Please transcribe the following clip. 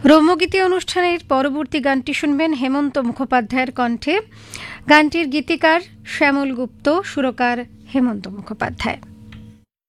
রম্যগীতি অনুষ্ঠানের পরবর্তী গানটি শুনবেন হেমন্ত মুখোপাধ্যায়ের কণ্ঠে। গানটির গীতিকার শ্যামল গুপ্ত, সুরকার হেমন্ত মুখোপাধ্যায়।